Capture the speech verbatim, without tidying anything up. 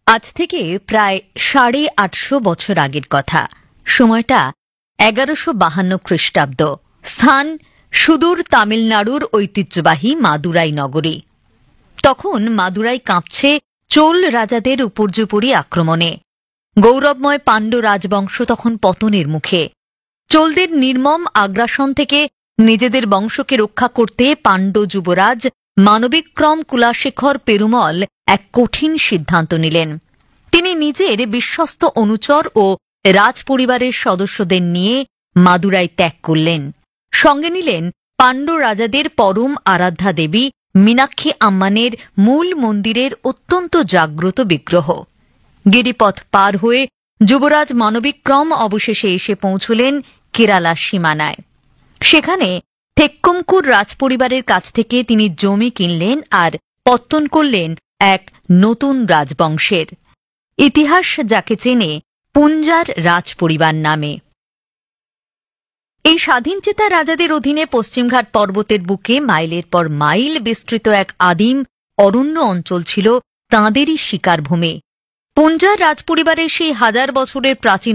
আজ থেকে প্রায় সাড়ে আটশো বছর আগের কথা। সময়টা এগারোশো বাহান্ন খ্রিস্টাব্দ। স্থান সুদূর তামিলনাড়ুর ঐতিহ্যবাহী মাদুরাই নগরী। তখন মাদুরাই কাঁপছে চোল রাজাদের উপর্যুপরি আক্রমণে। গৌরবময় পাণ্ড রাজবংশ তখন পতনের মুখে। চোলদের নির্মম আগ্রাসন থেকে নিজেদের বংশকে রক্ষা করতে পাণ্ড যুবরাজ মানবিক্রম কুলাশেখর পেরুমল এক কঠিন সিদ্ধান্ত নিলেন। তিনি নিজের বিশ্বস্ত অনুচর ও রাজপরিবারের সদস্যদের নিয়ে মাদুরাই ত্যাগ করলেন। সঙ্গে নিলেন পাণ্ড রাজাদের পরম আরাধ্যা দেবী মীনাক্ষী আম্মানের মূল মন্দিরের অত্যন্ত জাগ্রত বিগ্রহ। গিরিপথ পার হয়ে যুবরাজ মানবিক্রম অবশেষে এসে পৌঁছলেন কেরালা সীমানায়। সেখানে থেক্কুমকুর রাজপরিবারের কাছ থেকে তিনি জমি কিনলেন আর পত্তন করলেন এক নতুন রাজবংশের। ইতিহাস যাকে চেনে পুঞ্জার রাজপরিবার নামে। এই স্বাধীনচেতা রাজাদের অধীনে পশ্চিমঘাট পর্বতের বুকে মাইলের পর মাইল বিস্তৃত এক আদিম অরণ্য অঞ্চল ছিল তাঁদেরই শিকারভূমি। পুঞ্জার রাজপরিবারের সেই হাজার বছরের প্রাচীন